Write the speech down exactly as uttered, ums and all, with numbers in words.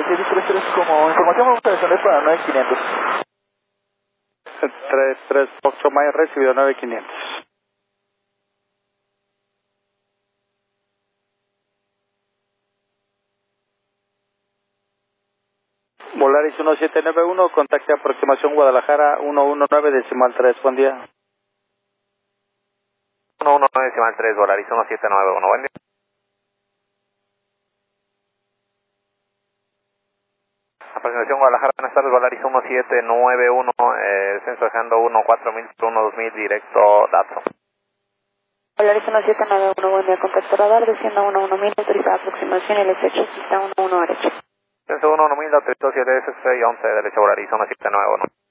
siete tres tres como información, vamos a descender para nueve quinientos. tres tres ocho Mike recibido nueve quinientos. Volaris uno siete nueve uno, contacte aproximación Guadalajara uno uno nueve decimal tres, buen día. uno uno nueve decimal tres, Volaris uno siete nueve uno, buen día. Aproximación Guadalajara, buenas tardes, Volaris uno siete nueve uno, eh, descenso dejando uno cuatro mil, uno dos mil, directo Datsun. Volaris uno siete nueve uno, buen día, contacto radar, desciendo uno uno mil, autorizada aproximación, el S ocho, pista uno uno derecho. Descenso uno uno mil, autorizado siete S seis once, derecho Volaris uno siete nueve uno.